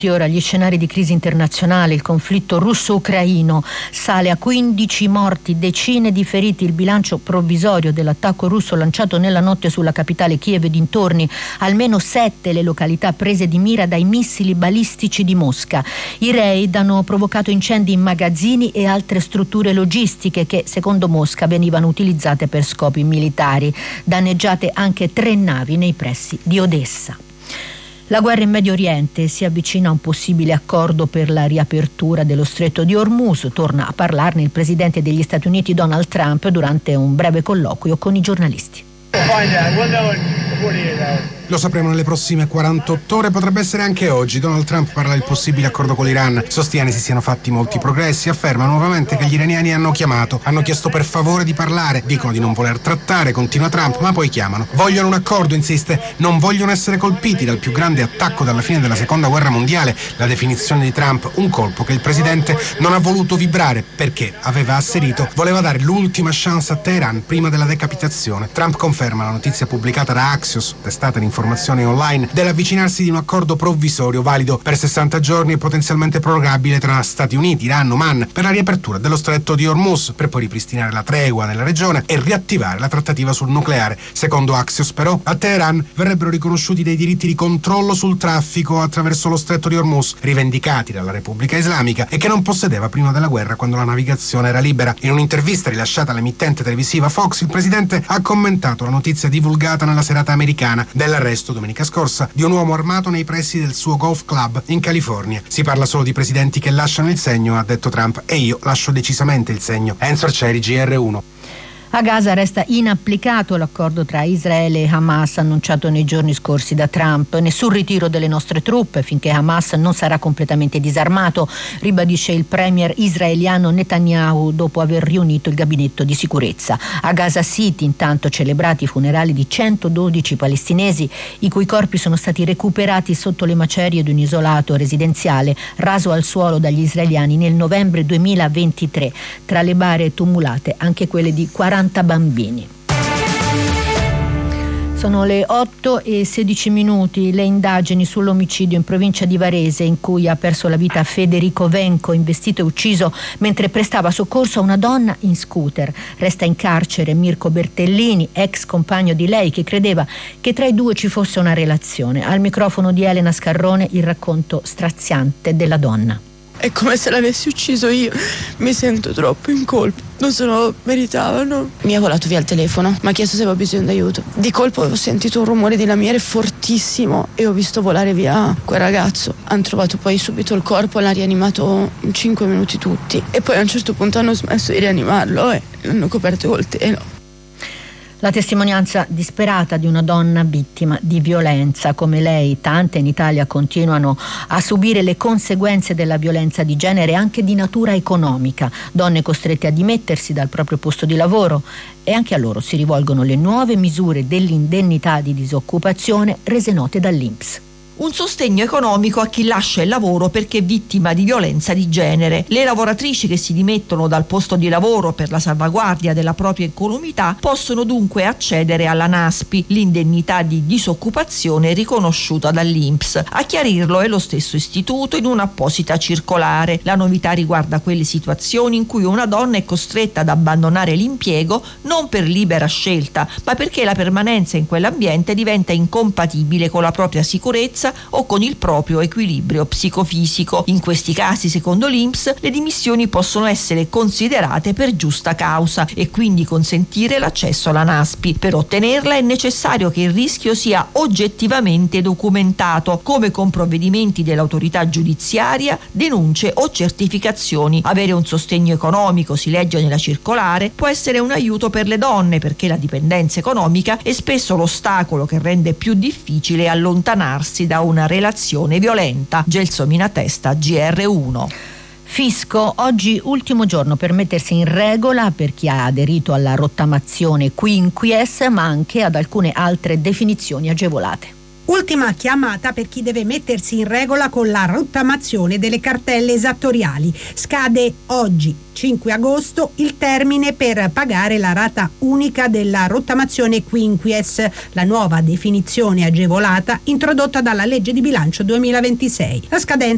Ora gli scenari di crisi internazionale, il conflitto russo-ucraino sale a 15 morti, decine di feriti, il bilancio provvisorio dell'attacco russo lanciato nella notte sulla capitale Kiev e dintorni, almeno 7 le località prese di mira dai missili balistici di Mosca. I raid hanno provocato incendi in magazzini e altre strutture logistiche che, secondo Mosca, venivano utilizzate per scopi militari. Danneggiate anche 3 navi nei pressi di Odessa. La guerra in Medio Oriente si avvicina a un possibile accordo per la riapertura dello stretto di Hormuz. Torna a parlarne il presidente degli Stati Uniti Donald Trump durante un breve colloquio con i giornalisti. Lo sapremo nelle prossime 48 ore, potrebbe essere anche oggi. Donald Trump parla del possibile accordo con l'Iran, sostiene si siano fatti molti progressi, afferma nuovamente che gli iraniani hanno chiesto per favore di parlare, dicono di non voler trattare, continua Trump, ma poi chiamano. Vogliono un accordo, insiste, non vogliono essere colpiti dal più grande attacco dalla fine della seconda guerra mondiale. La definizione di Trump, un colpo che il presidente non ha voluto vibrare perché, aveva asserito, voleva dare l'ultima chance a Teheran prima della decapitazione. Trump conferma la notizia pubblicata da Axios, testata di informazioni online, dell'avvicinarsi di un accordo provvisorio valido per 60 giorni e potenzialmente prorogabile tra Stati Uniti, Iran, Oman per la riapertura dello stretto di Hormuz, per poi ripristinare la tregua nella regione e riattivare la trattativa sul nucleare. Secondo Axios, però, a Teheran verrebbero riconosciuti dei diritti di controllo sul traffico attraverso lo stretto di Hormuz, rivendicati dalla Repubblica Islamica e che non possedeva prima della guerra, quando la navigazione era libera. In un'intervista rilasciata all'emittente televisiva Fox, il presidente ha commentato la notizia divulgata nella serata americana dell'arresto domenica scorsa di un uomo armato nei pressi del suo golf club in California. Si parla solo di presidenti che lasciano il segno, ha detto Trump, e io lascio decisamente il segno. Enzo Arcieri, GR1. A Gaza resta inapplicato l'accordo tra Israele e Hamas annunciato nei giorni scorsi da Trump. Nessun ritiro delle nostre truppe finché Hamas non sarà completamente disarmato, ribadisce il premier israeliano Netanyahu dopo aver riunito il gabinetto di sicurezza. A Gaza City, intanto, celebrati i funerali di 112 palestinesi i cui corpi sono stati recuperati sotto le macerie di un isolato residenziale raso al suolo dagli israeliani nel novembre 2023. Tra le bare tumulate anche quelle di 40 bambini. Sono le 8:16. Le indagini sull'omicidio in provincia di Varese, in cui ha perso la vita Federico Venco, investito e ucciso mentre prestava soccorso a una donna in scooter. Resta in carcere Mirko Bertellini, ex compagno di lei, che credeva che tra i due ci fosse una relazione. Al microfono di Elena Scarrone il racconto straziante della donna. È come se l'avessi ucciso io, mi sento troppo in colpa, non se lo meritavano. Mi ha volato via il telefono, mi ha chiesto se avevo bisogno d'aiuto. Di colpo ho sentito un rumore di lamiere fortissimo e ho visto volare via quel ragazzo. Hanno trovato poi subito il corpo, l'hanno rianimato in 5 minuti tutti e poi a un certo punto hanno smesso di rianimarlo e l'hanno coperto col telo. La testimonianza disperata di una donna vittima di violenza. Come lei, tante in Italia continuano a subire le conseguenze della violenza di genere anche di natura economica. Donne costrette a dimettersi dal proprio posto di lavoro, e anche a loro si rivolgono le nuove misure dell'indennità di disoccupazione rese note dall'INPS. Un sostegno economico a chi lascia il lavoro perché è vittima di violenza di genere. Le lavoratrici che si dimettono dal posto di lavoro per la salvaguardia della propria incolumità possono dunque accedere alla NASPI, l'indennità di disoccupazione riconosciuta dall'INPS. A chiarirlo è lo stesso istituto in un'apposita circolare. La novità riguarda quelle situazioni in cui una donna è costretta ad abbandonare l'impiego non per libera scelta, ma perché la permanenza in quell'ambiente diventa incompatibile con la propria sicurezza o con il proprio equilibrio psicofisico. In questi casi, secondo l'INPS, le dimissioni possono essere considerate per giusta causa e quindi consentire l'accesso alla NASPI. Per ottenerla è necessario che il rischio sia oggettivamente documentato, come con provvedimenti dell'autorità giudiziaria, denunce o certificazioni. Avere un sostegno economico, si legge nella circolare, può essere un aiuto per le donne perché la dipendenza economica è spesso l'ostacolo che rende più difficile allontanarsi da una relazione violenta. Gelsomina Testa, GR1. Fisco, oggi ultimo giorno per mettersi in regola per chi ha aderito alla rottamazione quinquies, ma anche ad alcune altre definizioni agevolate. Ultima chiamata per chi deve mettersi in regola con la rottamazione delle cartelle esattoriali. Scade oggi, 5 agosto, il termine per pagare la rata unica della rottamazione quinquies, la nuova definizione agevolata introdotta dalla legge di bilancio 2026. La scadenza